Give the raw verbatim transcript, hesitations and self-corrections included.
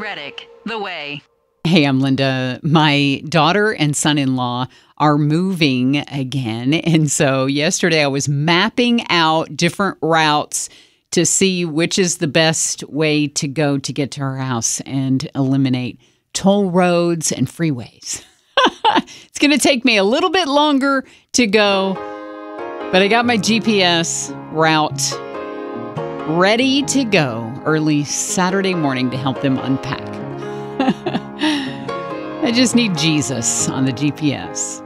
Reddick, The Way. Hey, I'm Linda. My daughter and son-in-law are moving again. And so yesterday I was mapping out different routes to see which is the best way to go to get to our house and eliminate toll roads and freeways. It's going to take me a little bit longer to go, but I got my G P S route ready to go early Saturday morning to help them unpack. I just need Jesus on the G P S.